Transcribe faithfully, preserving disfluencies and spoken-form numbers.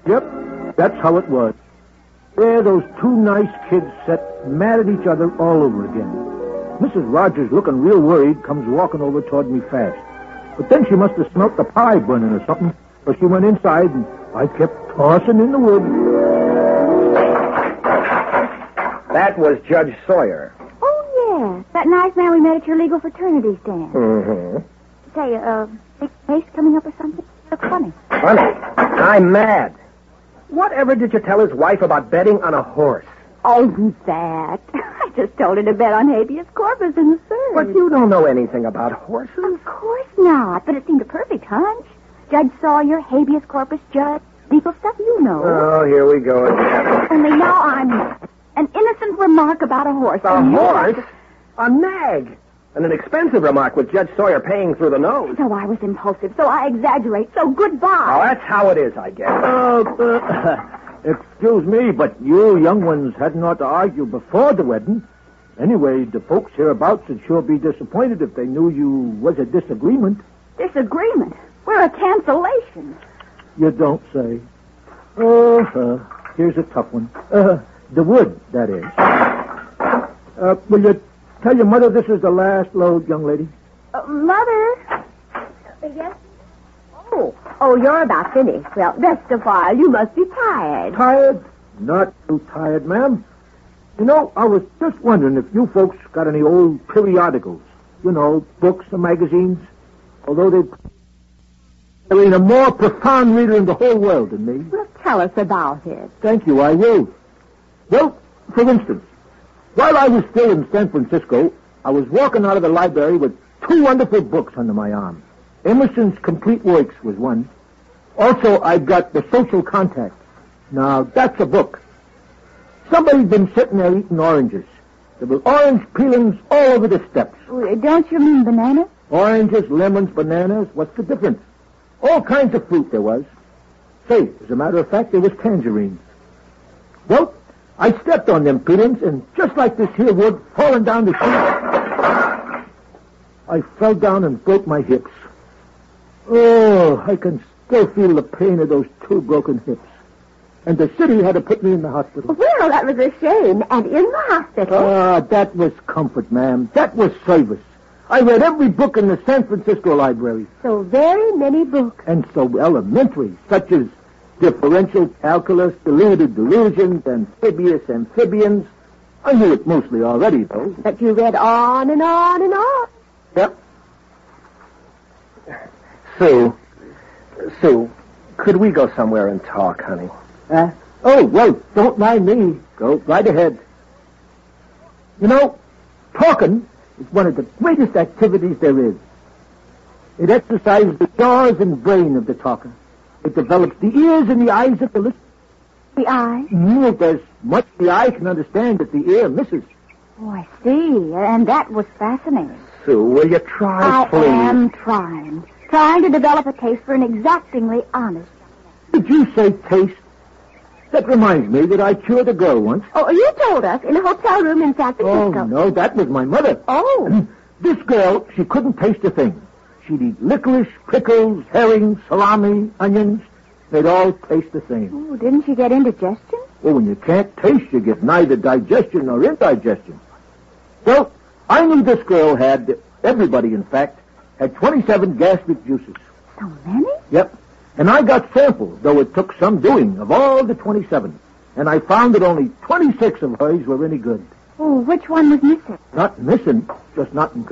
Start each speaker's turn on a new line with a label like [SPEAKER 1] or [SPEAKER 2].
[SPEAKER 1] Yep, that's how it was. There those two nice kids sat mad at each other all over again. Missus Rogers, looking real worried, comes walking over toward me fast. But then she must have smelt the pie burning or something, so she went inside, and I kept tossing in the wood.
[SPEAKER 2] That was Judge Sawyer.
[SPEAKER 3] Oh, yeah. That nice man we met at your legal fraternity stand.
[SPEAKER 2] Mm-hmm.
[SPEAKER 3] Say, uh, big case coming up or something? Look funny.
[SPEAKER 2] Funny? I'm mad. Whatever did you tell his wife about betting on a horse?
[SPEAKER 3] Oh, that. I just told her to bet on habeas corpus in the third.
[SPEAKER 2] But you don't know anything about horses.
[SPEAKER 3] Of course not, but it seemed a perfect hunch. Judge Sawyer, habeas corpus judge, legal stuff you know.
[SPEAKER 2] Oh, here we go again.
[SPEAKER 3] Only now I'm not. An innocent remark about a horse.
[SPEAKER 2] A horse? A nag. And an expensive remark with Judge Sawyer paying through the nose.
[SPEAKER 3] So I was impulsive, so I exaggerate, so goodbye.
[SPEAKER 2] Oh, that's how it is, I guess.
[SPEAKER 1] Uh, uh, excuse me, but you young ones hadn't ought to argue before the wedding. Anyway, the folks hereabouts would sure be disappointed if they knew you was a disagreement.
[SPEAKER 3] Disagreement? We're a cancellation.
[SPEAKER 1] You don't say. Oh, uh, here's a tough one. Uh, the wood, that is. Uh, will you tell your mother this is the last load, young lady?
[SPEAKER 3] Uh, Mother? Uh, yes? Oh, oh, you're about finished. Well, rest a while. You must be tired.
[SPEAKER 1] Tired? Not too tired, ma'am. You know, I was just wondering if you folks got any old periodicals. You know, books or magazines. Although they... There ain't a more profound reader in the whole world than me.
[SPEAKER 3] Well, tell us about it.
[SPEAKER 1] Thank you, I will. Well, for instance, while I was still in San Francisco, I was walking out of the library with two wonderful books under my arm. Emerson's Complete Works was one. Also, I got The Social Contact. Now, that's a book. Somebody's been sitting there eating oranges. There were orange peelings all over the steps.
[SPEAKER 3] Oh, don't you mean bananas?
[SPEAKER 1] Oranges, lemons, bananas. What's the difference? All kinds of fruit there was. Say, as a matter of fact, there was tangerines. Well, I stepped on them peelings, and just like this here wood falling down the chute, I fell down and broke my hips. Oh, I can still feel the pain of those two broken hips. And the city had to put me in the hospital.
[SPEAKER 3] Well, that was a shame. And in the hospital?
[SPEAKER 1] Ah, that was comfort, ma'am. That was service. I read every book in the San Francisco library.
[SPEAKER 3] So very many books.
[SPEAKER 1] And so elementary, such as differential calculus, diluted delusions, amphibious amphibians. I knew it mostly already, though.
[SPEAKER 3] But you read on and on and on.
[SPEAKER 1] Yep.
[SPEAKER 2] Sue, Sue, could we go somewhere and talk, honey?
[SPEAKER 1] Uh, oh, well, don't mind me. Go right ahead. You know, talking is one of the greatest activities there is. It exercises the jaws and brain of the talker. It develops the ears and the eyes of the listener.
[SPEAKER 3] The eye?
[SPEAKER 1] Mm, there's much the eye can understand that the ear misses.
[SPEAKER 3] Oh, I see. And that was fascinating.
[SPEAKER 2] Sue, will you try,
[SPEAKER 3] I
[SPEAKER 2] please?
[SPEAKER 3] am trying. Trying to develop a taste for an exactingly honest.
[SPEAKER 1] Did you say taste? That reminds me that I cured a girl once.
[SPEAKER 3] Oh, you told us in a hotel room in San
[SPEAKER 1] Oh,
[SPEAKER 3] Francisco.
[SPEAKER 1] no, that was my mother.
[SPEAKER 3] Oh.
[SPEAKER 1] This girl, she couldn't taste a thing. She'd eat licorice, pickles, herring, salami, onions. They'd all taste the same.
[SPEAKER 3] Oh, didn't she get indigestion?
[SPEAKER 1] Well, when you can't taste, you get neither digestion nor indigestion. Well, I knew this girl had, everybody in fact, had twenty-seven gastric juices.
[SPEAKER 3] So many?
[SPEAKER 1] Yep. And I got samples, though it took some doing, of all the twenty-seven. And I found that only twenty-six of hers were any good.
[SPEAKER 3] Oh, which one was missing?
[SPEAKER 1] Not missing, just not in